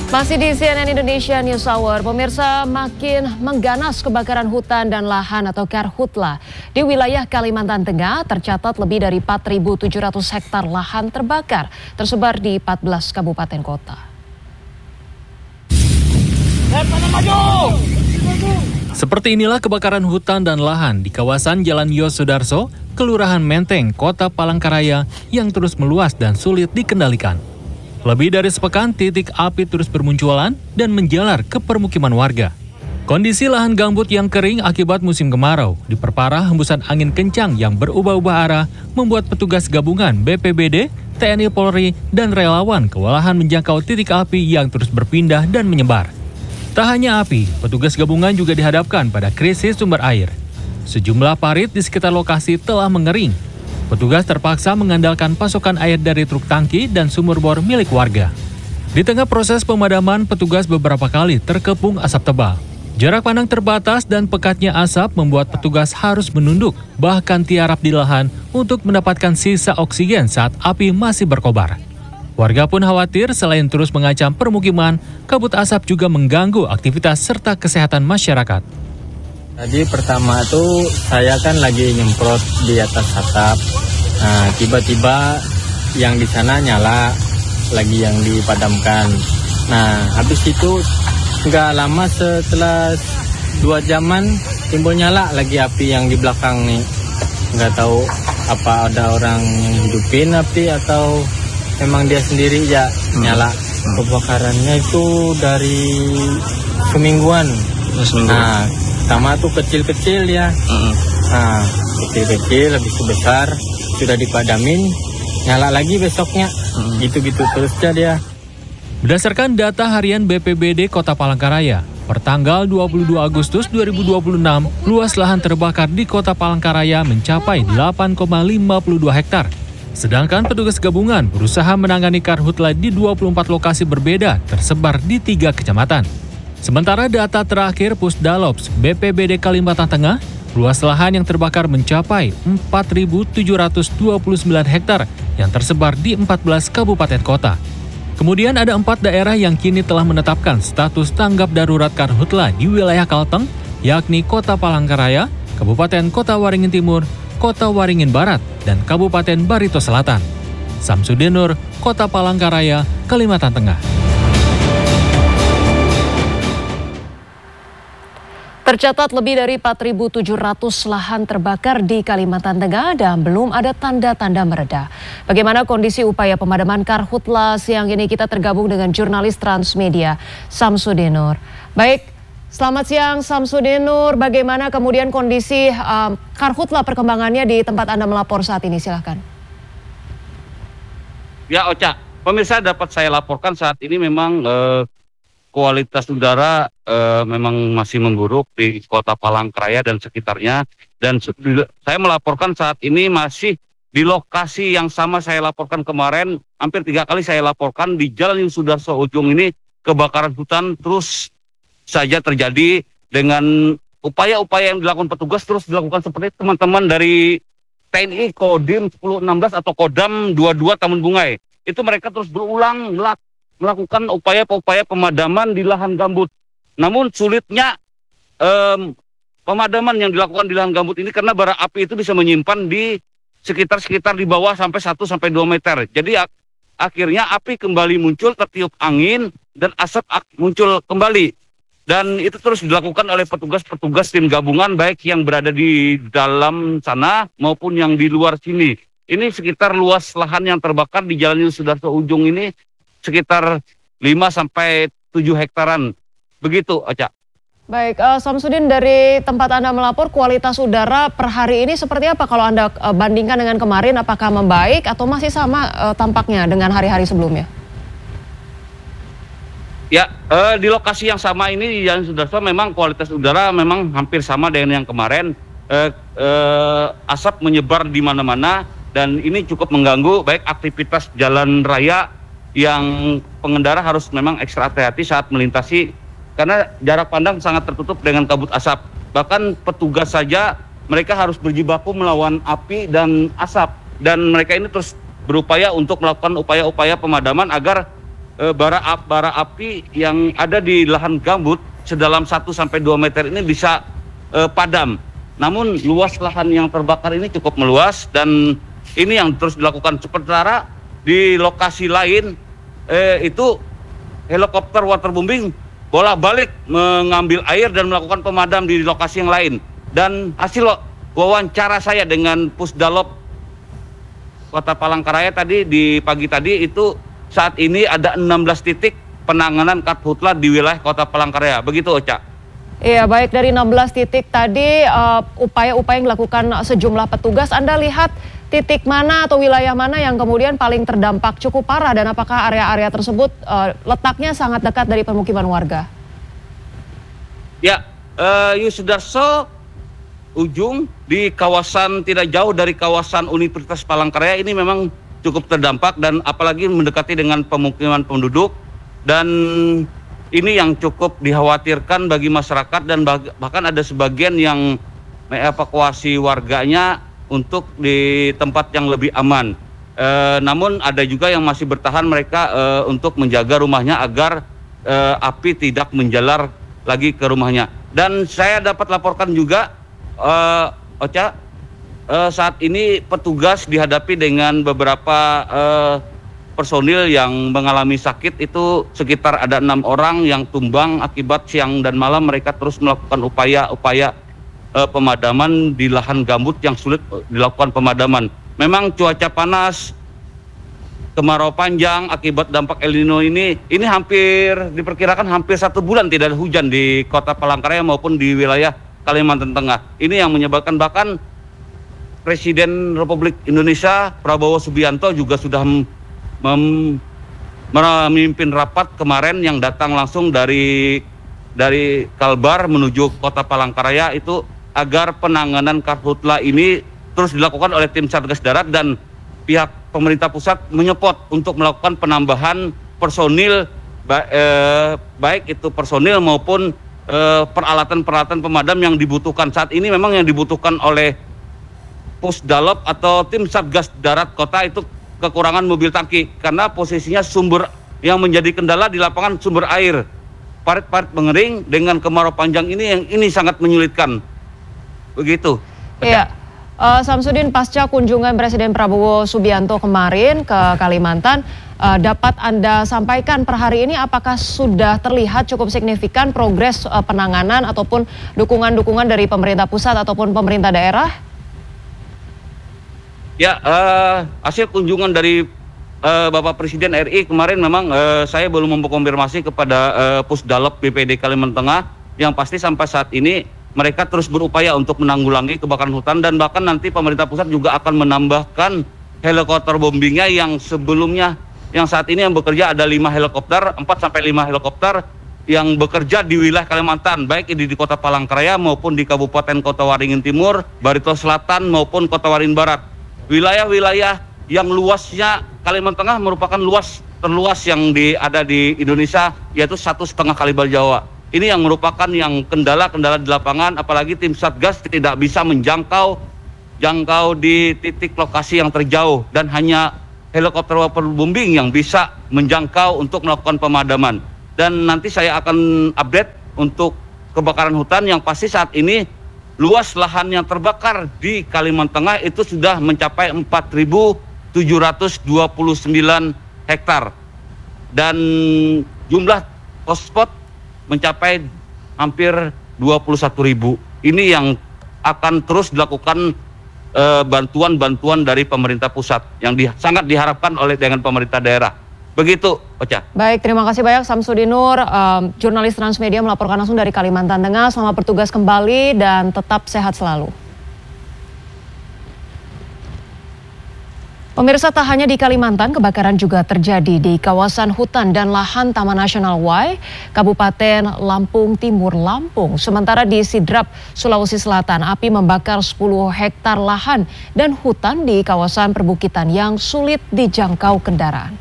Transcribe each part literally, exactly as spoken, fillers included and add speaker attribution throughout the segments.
Speaker 1: Masih di C N N Indonesia News Hour, pemirsa, makin mengganas kebakaran hutan dan lahan atau karhutla. Di wilayah Kalimantan Tengah tercatat lebih dari empat ribu tujuh ratus hektar lahan terbakar, tersebar di empat belas kabupaten kota.
Speaker 2: Seperti inilah kebakaran hutan dan lahan di kawasan Jalan Yosudarso, Kelurahan Menteng, Kota Palangkaraya yang terus meluas dan sulit dikendalikan. Lebih dari sepekan, titik api terus bermunculan dan menjalar ke permukiman warga. Kondisi lahan gambut yang kering akibat musim kemarau, diperparah hembusan angin kencang yang berubah-ubah arah, membuat petugas gabungan B P B D, T N I Polri, dan relawan kewalahan menjangkau titik api yang terus berpindah dan menyebar. Tak hanya api, petugas gabungan juga dihadapkan pada krisis sumber air. Sejumlah parit di sekitar lokasi telah mengering. Petugas terpaksa mengandalkan pasokan air dari truk tangki dan sumur bor milik warga. Di tengah proses pemadaman, petugas beberapa kali terkepung asap tebal. Jarak pandang terbatas dan pekatnya asap membuat petugas harus menunduk, bahkan tiarap di lahan untuk mendapatkan sisa oksigen saat api masih berkobar. Warga pun khawatir selain terus mengancam permukiman, kabut asap juga mengganggu aktivitas serta kesehatan masyarakat.
Speaker 3: Tadi pertama tuh saya kan lagi nyemprot di atas atap. Nah, tiba-tiba yang di sana nyala, lagi yang dipadamkan. Nah, habis itu nggak lama setelah dua jaman timbul nyala lagi api yang di belakang nih. Nggak tahu apa ada orang yang hidupin api atau memang dia sendiri ya nyala. Kebakarannya itu dari semingguan. Nah, sama tuh kecil-kecil ya. Nah, kecil-kecil habis itu besar, sudah dipadamin, nyala lagi besoknya. Gitu-gitu terusnya dia.
Speaker 2: Berdasarkan data harian B P B D Kota Palangkaraya, per tanggal dua puluh dua Agustus dua ribu dua puluh enam, luas lahan terbakar di Kota Palangkaraya mencapai delapan koma lima dua hektar. Sedangkan petugas gabungan berusaha menangani karhutla di dua puluh empat lokasi berbeda tersebar di tiga kecamatan. Sementara data terakhir Pusdalops B P B D Kalimantan Tengah, luas lahan yang terbakar mencapai empat ribu tujuh ratus dua puluh sembilan hektar yang tersebar di empat belas kabupaten kota. Kemudian ada empat daerah yang kini telah menetapkan status tanggap darurat karhutla di wilayah Kalteng, yakni Kota Palangkaraya, Kabupaten Kota Waringin Timur, Kota Waringin Barat, dan Kabupaten Barito Selatan. Samsudin Nur, Kota Palangkaraya, Kalimantan Tengah.
Speaker 1: Tercatat lebih dari empat ribu tujuh ratus lahan terbakar di Kalimantan Tengah dan belum ada tanda-tanda mereda. Bagaimana kondisi upaya pemadaman karhutla? Siang ini kita tergabung dengan jurnalis Transmedia, Samsudin Nur. Baik, selamat siang Samsudin Nur. Bagaimana kemudian kondisi um, karhutla perkembangannya di tempat Anda melapor saat ini? Silahkan.
Speaker 4: Ya Ocha, pemirsa dapat saya laporkan saat ini memang eh, kualitas udara eh, memang masih memburuk di Kota Palangkaraya dan sekitarnya. Dan saya melaporkan saat ini masih di lokasi yang sama saya laporkan kemarin. Hampir tiga kali saya laporkan di Jalan Yosudarso ujung ini kebakaran hutan terus saja terjadi dengan upaya-upaya yang dilakukan petugas terus dilakukan seperti teman-teman dari T N I Kodim sepuluh enam belas atau Kodam dua puluh dua Taman Bungai. Itu mereka terus berulang melakukan upaya-upaya pemadaman di lahan gambut. Namun sulitnya um, pemadaman yang dilakukan di lahan gambut ini karena bara api itu bisa menyimpan di sekitar-sekitar di bawah sampai satu sampai dua meter. Jadi ak akhirnya api kembali muncul tertiup angin dan asap muncul kembali. Dan itu terus dilakukan oleh petugas-petugas tim gabungan baik yang berada di dalam sana maupun yang di luar sini. Ini sekitar luas lahan yang terbakar di Jalan Yosudarso ujung ini sekitar lima sampai tujuh hektaran. Begitu, Ocha.
Speaker 1: Baik, uh, Samsudin, dari tempat Anda melapor, kualitas udara per hari ini seperti apa kalau Anda uh, bandingkan dengan kemarin? Apakah membaik atau masih sama uh, tampaknya dengan hari-hari sebelumnya?
Speaker 4: Ya, uh, di lokasi yang sama ini di Jalan Yosudarso memang kualitas udara memang hampir sama dengan yang kemarin. Uh, uh, asap menyebar di mana-mana dan ini cukup mengganggu baik aktivitas jalan raya yang pengendara harus memang ekstra hati-hati saat melintasi karena jarak pandang sangat tertutup dengan kabut asap. Bahkan petugas saja mereka harus berjibaku melawan api dan asap dan mereka ini terus berupaya untuk melakukan upaya-upaya pemadaman agar eh, bara, ap, bara api yang ada di lahan gambut sedalam satu sampai dua meter ini bisa eh, padam. Namun luas lahan yang terbakar ini cukup meluas dan ini yang terus dilakukan. Sementara di lokasi lain eh, itu helikopter waterbombing bolak-balik mengambil air dan melakukan pemadam di lokasi yang lain. Dan hasil wawancara saya dengan Pusdalop Kota Palangkaraya tadi di pagi tadi itu saat ini ada enam belas titik penanganan karhutla di wilayah Kota Palangkaraya. Begitu, Ocha.
Speaker 1: Iya, baik, dari enam belas titik tadi uh, upaya-upaya yang dilakukan sejumlah petugas, Anda lihat titik mana atau wilayah mana yang kemudian paling terdampak cukup parah dan apakah area-area tersebut uh, letaknya sangat dekat dari permukiman warga?
Speaker 4: Ya, uh, Yosudarso ujung di kawasan tidak jauh dari kawasan Universitas Palangkaraya ini memang cukup terdampak dan apalagi mendekati dengan pemukiman penduduk, dan ini yang cukup dikhawatirkan bagi masyarakat dan bahkan ada sebagian yang mengevakuasi warganya untuk di tempat yang lebih aman. E, namun ada juga yang masih bertahan mereka e, untuk menjaga rumahnya agar e, api tidak menjalar lagi ke rumahnya. Dan saya dapat laporkan juga Uh, Ocha, uh, saat ini petugas dihadapi dengan beberapa uh, personil yang mengalami sakit, itu sekitar ada enam orang yang tumbang akibat siang dan malam mereka terus melakukan upaya-upaya uh, pemadaman di lahan gambut yang sulit dilakukan pemadaman. Memang cuaca panas, kemarau panjang akibat dampak El Nino ini, ini hampir diperkirakan hampir satu bulan tidak ada hujan di Kota Palangkaraya maupun di wilayah Kalimantan Tengah. Ini yang menyebabkan bahkan Presiden Republik Indonesia Prabowo Subianto juga sudah mem, memimpin rapat kemarin yang datang langsung dari dari Kalbar menuju Kota Palangkaraya itu agar penanganan karhutla ini terus dilakukan oleh tim Satgas Darat dan pihak pemerintah pusat menyepot untuk melakukan penambahan personil ba, eh, baik itu personil maupun peralatan-peralatan pemadam yang dibutuhkan. Saat ini memang yang dibutuhkan oleh Pusdalop atau tim Satgas Darat Kota itu kekurangan mobil tangki karena posisinya sumber yang menjadi kendala di lapangan sumber air. Parit-parit mengering dengan kemarau panjang ini yang ini sangat menyulitkan. Begitu.
Speaker 1: Iya. Uh, Samsudin, pasca kunjungan Presiden Prabowo Subianto kemarin ke Kalimantan, uh, dapat Anda sampaikan per hari ini apakah sudah terlihat cukup signifikan progres uh, penanganan ataupun dukungan-dukungan dari pemerintah pusat ataupun pemerintah daerah?
Speaker 4: Ya, uh, hasil kunjungan dari uh, Bapak Presiden R I kemarin memang uh, saya belum mengkonfirmasi kepada uh, Pusdalop B P D Kalimantan Tengah, yang pasti sampai saat ini mereka terus berupaya untuk menanggulangi kebakaran hutan dan bahkan nanti pemerintah pusat juga akan menambahkan helikopter bombingnya yang sebelumnya, yang saat ini yang bekerja ada lima helikopter, empat sampai lima helikopter yang bekerja di wilayah Kalimantan, baik di, di Kota Palangkaraya maupun di Kabupaten Kota Waringin Timur, Barito Selatan maupun Kota Waringin Barat. Wilayah-wilayah yang luasnya Kalimantan Tengah merupakan luas terluas yang di, ada di Indonesia, yaitu satu setengah kali Jawa. Ini yang merupakan yang kendala-kendala di lapangan, apalagi tim Satgas tidak bisa menjangkau jangkau di titik lokasi yang terjauh dan hanya helikopter waterbombing yang bisa menjangkau untuk melakukan pemadaman. Dan nanti saya akan update untuk kebakaran hutan yang pasti saat ini luas lahan yang terbakar di Kalimantan Tengah itu sudah mencapai empat ribu tujuh ratus dua puluh sembilan hektar dan jumlah hotspot mencapai hampir dua puluh satu ribu. Ini yang akan terus dilakukan bantuan-bantuan uh, dari pemerintah pusat yang di, sangat diharapkan oleh dengan pemerintah daerah. Begitu, Ocha.
Speaker 1: Baik, terima kasih banyak Samsudin Nur, um, jurnalis Transmedia melaporkan langsung dari Kalimantan Tengah. Selamat bertugas kembali dan tetap sehat selalu. Pemirsa, tak hanya di Kalimantan, kebakaran juga terjadi di kawasan hutan dan lahan Taman Nasional Wai, Kabupaten Lampung Timur, Lampung. Sementara di Sidrap, Sulawesi Selatan, api membakar sepuluh hektar lahan dan hutan di kawasan perbukitan yang sulit dijangkau kendaraan.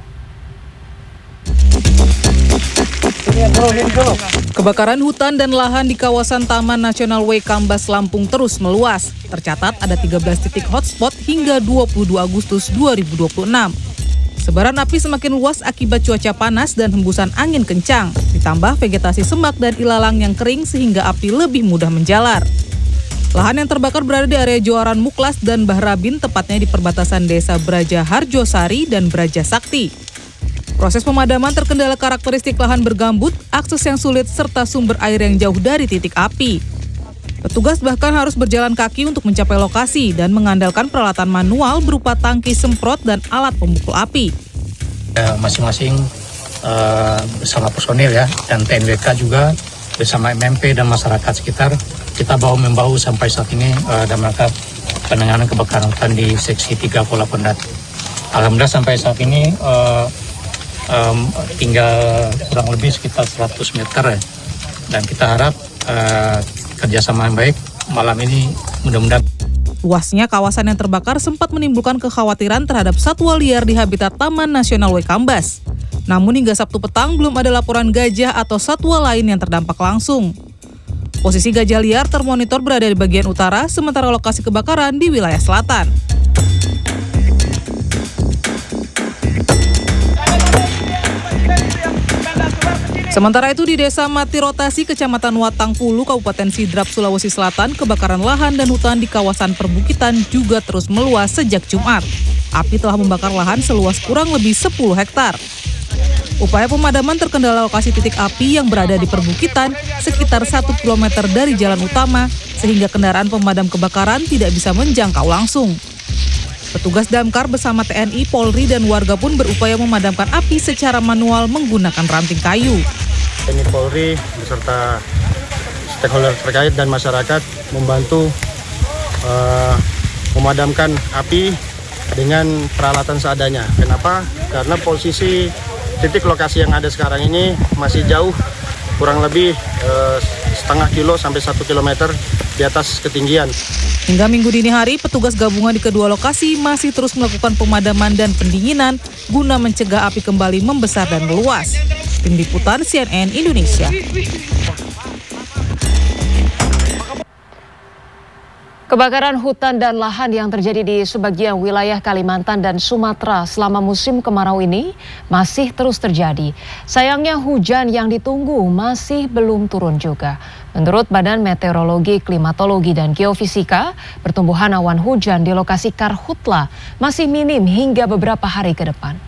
Speaker 5: Kebakaran hutan dan lahan di kawasan Taman Nasional Wai Kambas Lampung terus meluas. Tercatat ada tiga belas titik hotspot hingga dua puluh dua Agustus dua ribu dua puluh enam. Sebaran api semakin luas akibat cuaca panas dan hembusan angin kencang, ditambah vegetasi semak dan ilalang yang kering sehingga api lebih mudah menjalar. Lahan yang terbakar berada di area Joaran Muklas dan Bahrabin, tepatnya di perbatasan desa Braja Harjosari dan Braja Sakti. Proses pemadaman terkendala karakteristik lahan bergambut, akses yang sulit, serta sumber air yang jauh dari titik api. Petugas bahkan harus berjalan kaki untuk mencapai lokasi dan mengandalkan peralatan manual berupa tangki semprot dan alat pemukul api.
Speaker 6: Ya, masing-masing uh, bersama personil ya, dan T N W K juga bersama M M P dan masyarakat sekitar, kita bahu-membahu sampai saat ini uh, dalam rangka penanganan kebakaran hutan di seksi tiga Pola Pondat. Alhamdulillah sampai saat ini uh, um, tinggal kurang lebih sekitar seratus meter ya, dan kita harap uh, kerjasama yang baik malam ini mudah-mudahan.
Speaker 5: Luasnya kawasan yang terbakar sempat menimbulkan kekhawatiran terhadap satwa liar di habitat Taman Nasional Waikambas. Namun hingga Sabtu petang belum ada laporan gajah atau satwa lain yang terdampak langsung. Posisi gajah liar termonitor berada di bagian utara, sementara lokasi kebakaran di wilayah selatan. Sementara itu di Desa Mati Rotasi, Kecamatan Watangpulu, Kabupaten Sidrap, Sulawesi Selatan, kebakaran lahan dan hutan di kawasan perbukitan juga terus meluas sejak Jumat. Api telah membakar lahan seluas kurang lebih sepuluh hektar. Upaya pemadaman terkendala lokasi titik api yang berada di perbukitan sekitar satu kilometer dari jalan utama, sehingga kendaraan pemadam kebakaran tidak bisa menjangkau langsung. Petugas damkar bersama T N I, Polri, dan warga pun berupaya memadamkan api secara manual menggunakan ranting kayu.
Speaker 7: T N I Polri beserta stakeholder terkait dan masyarakat membantu uh, memadamkan api dengan peralatan seadanya. Kenapa? Karena posisi titik lokasi yang ada sekarang ini masih jauh, kurang lebih uh, setengah kilo sampai satu kilometer di atas ketinggian.
Speaker 5: Hingga Minggu dini hari, petugas gabungan di kedua lokasi masih terus melakukan pemadaman dan pendinginan guna mencegah api kembali membesar dan meluas. Tim Liputan C N N Indonesia.
Speaker 1: Kebakaran hutan dan lahan yang terjadi di sebagian wilayah Kalimantan dan Sumatera selama musim kemarau ini masih terus terjadi. Sayangnya hujan yang ditunggu masih belum turun juga. Menurut Badan Meteorologi, Klimatologi, dan Geofisika, pertumbuhan awan hujan di lokasi Karhutla masih minim hingga beberapa hari ke depan.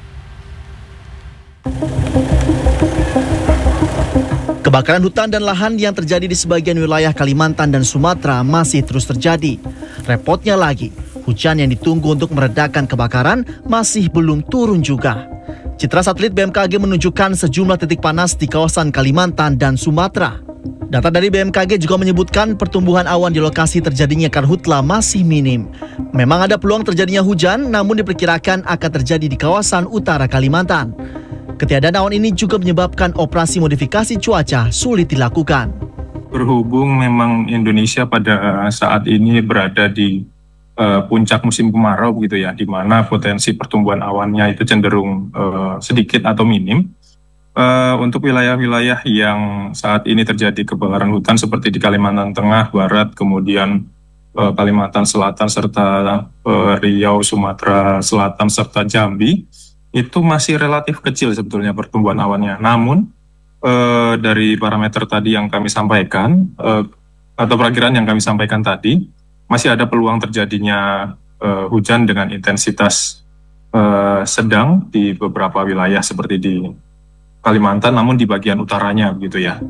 Speaker 8: Kebakaran hutan dan lahan yang terjadi di sebagian wilayah Kalimantan dan Sumatera masih terus terjadi. Repotnya lagi, hujan yang ditunggu untuk meredakan kebakaran masih belum turun juga. Citra satelit B M K G menunjukkan sejumlah titik panas di kawasan Kalimantan dan Sumatera. Data dari B M K G juga menyebutkan pertumbuhan awan di lokasi terjadinya Karhutla masih minim. Memang ada peluang terjadinya hujan, namun diperkirakan akan terjadi di kawasan utara Kalimantan. Ketiadaan awan ini juga menyebabkan operasi modifikasi cuaca sulit dilakukan.
Speaker 9: Berhubung memang Indonesia pada saat ini berada di uh, puncak musim kemarau gitu ya, di mana potensi pertumbuhan awannya itu cenderung uh, sedikit atau minim. Uh, untuk wilayah-wilayah yang saat ini terjadi kebakaran hutan seperti di Kalimantan Tengah, Barat, kemudian uh, Kalimantan Selatan, serta uh, Riau, Sumatera Selatan, serta Jambi, itu masih relatif kecil sebetulnya pertumbuhan awannya. Namun eh, dari parameter tadi yang kami sampaikan eh, atau perakiraan yang kami sampaikan tadi, masih ada peluang terjadinya eh, hujan dengan intensitas eh, sedang di beberapa wilayah seperti di Kalimantan, namun di bagian utaranya begitu ya.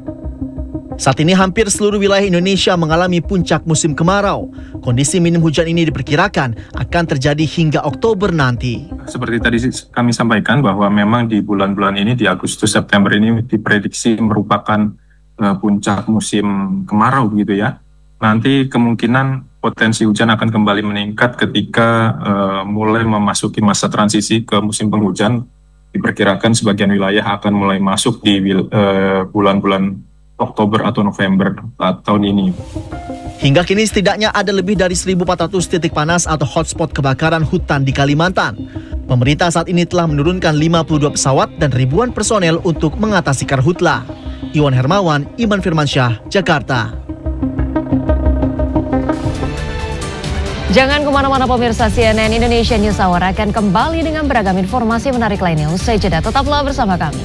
Speaker 8: Saat ini hampir seluruh wilayah Indonesia mengalami puncak musim kemarau. Kondisi minim hujan ini diperkirakan akan terjadi hingga Oktober nanti.
Speaker 9: Seperti tadi kami sampaikan bahwa memang di bulan-bulan ini, di Agustus September ini diprediksi merupakan uh, puncak musim kemarau gitu ya. Nanti kemungkinan potensi hujan akan kembali meningkat ketika uh, mulai memasuki masa transisi ke musim penghujan. Diperkirakan sebagian wilayah akan mulai masuk di uh, bulan-bulan Oktober atau November tahun ini.
Speaker 8: Hingga kini setidaknya ada lebih dari seribu empat ratus titik panas atau hotspot kebakaran hutan di Kalimantan. Pemerintah saat ini telah menurunkan lima puluh dua pesawat dan ribuan personel untuk mengatasi Karhutla. Iwan Hermawan, Iman Firmansyah, Jakarta.
Speaker 1: Jangan kemana-mana pemirsa, C N N Indonesia News Hour akan kembali dengan beragam informasi menarik lainnya. Usai jeda, tetaplah bersama kami.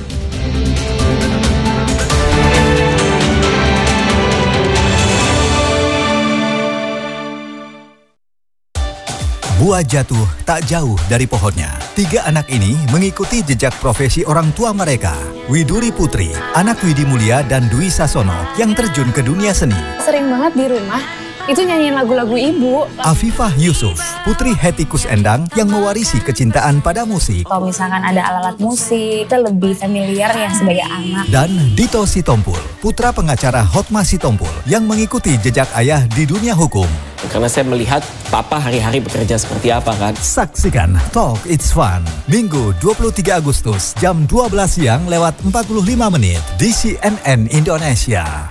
Speaker 10: Buah jatuh tak jauh dari pohonnya. Tiga anak ini mengikuti jejak profesi orang tua mereka. Widuri Putri, anak Widi Mulia dan Dwi Sasono yang terjun ke dunia seni.
Speaker 11: Sering banget di rumah, itu nyanyiin lagu-lagu ibu.
Speaker 10: Afifah Yusuf, putri Hetikus Endang yang mewarisi kecintaan pada musik.
Speaker 11: Kalau misalkan ada alat-alat musik, kita lebih familiar ya sebagai anak.
Speaker 10: Dan Dito Sitompul, putra pengacara Hotma Sitompul yang mengikuti jejak ayah di dunia hukum.
Speaker 12: Karena saya melihat papa hari-hari bekerja seperti apa kan.
Speaker 10: Saksikan Talk It's Fun, Minggu dua puluh tiga Agustus jam dua belas siang lewat empat puluh lima menit di C N N Indonesia.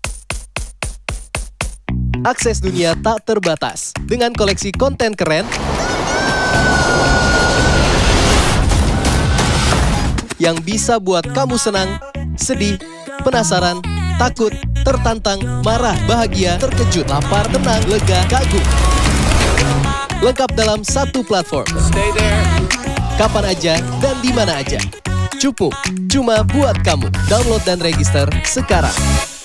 Speaker 13: Akses dunia tak terbatas dengan koleksi konten keren yang bisa buat kamu senang, sedih, penasaran, takut, tertantang, marah, bahagia, terkejut, lapar, tenang, lega, kagum. Lengkap dalam satu platform. Kapan aja dan di mana aja. Cukup, cuma buat kamu. Download dan register sekarang.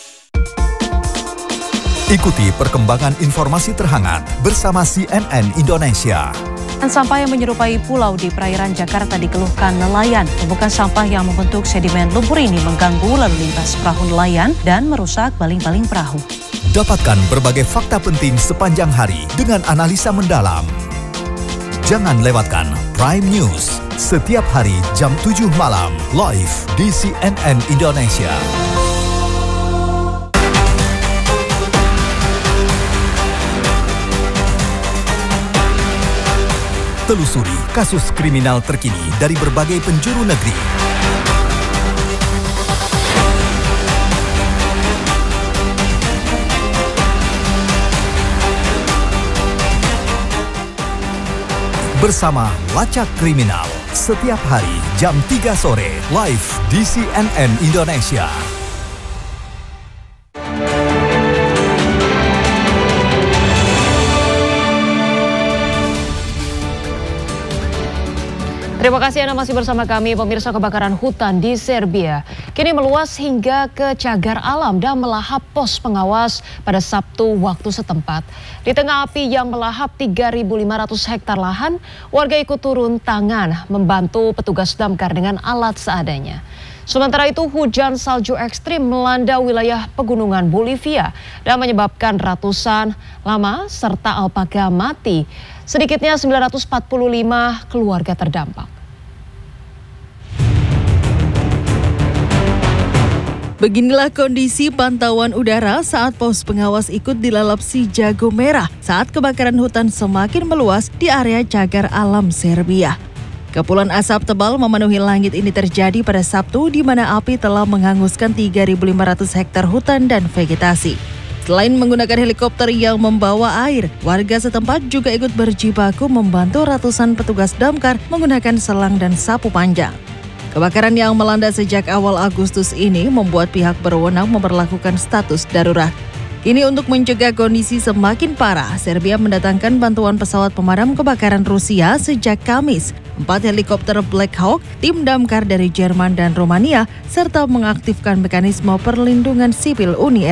Speaker 10: Ikuti perkembangan informasi terhangat bersama C N N Indonesia.
Speaker 14: Sampah yang menyerupai pulau di perairan Jakarta dikeluhkan nelayan. Tumpukan sampah yang membentuk sedimen lumpur ini mengganggu lalu lintas perahu nelayan dan merusak baling-baling perahu.
Speaker 10: Dapatkan berbagai fakta penting sepanjang hari dengan analisa mendalam. Jangan lewatkan Prime News setiap hari jam tujuh malam live di C N N Indonesia. Telusuri kasus kriminal terkini dari berbagai penjuru negeri. Bersama Lacak Kriminal, setiap hari jam tiga sore, live di C N N Indonesia.
Speaker 1: Terima kasih Anda masih bersama kami. Pemirsa, kebakaran hutan di Serbia kini meluas hingga ke cagar alam dan melahap pos pengawas pada Sabtu waktu setempat. Di tengah api yang melahap tiga ribu lima ratus hektar lahan, warga ikut turun tangan membantu petugas damkar dengan alat seadanya. Sementara itu, hujan salju ekstrim melanda wilayah pegunungan Bolivia dan menyebabkan ratusan lama serta alpaka mati. Sedikitnya sembilan ratus empat puluh lima keluarga terdampak.
Speaker 14: Beginilah kondisi pantauan udara saat pos pengawas ikut dilalap si jago merah saat kebakaran hutan semakin meluas di area cagar alam Serbia. Kepulan asap tebal memenuhi langit ini terjadi pada Sabtu di mana api telah menghanguskan tiga ribu lima ratus hektar hutan dan vegetasi. Selain menggunakan helikopter yang membawa air, warga setempat juga ikut berjibaku membantu ratusan petugas damkar menggunakan selang dan sapu panjang. Kebakaran yang melanda sejak awal Agustus ini membuat pihak berwenang memperlakukan status darurat. Kini untuk mencegah kondisi semakin parah, Serbia mendatangkan bantuan pesawat pemadam kebakaran Rusia sejak Kamis, empat helikopter Black Hawk, tim damkar dari Jerman dan Romania, serta mengaktifkan mekanisme perlindungan sipil Uni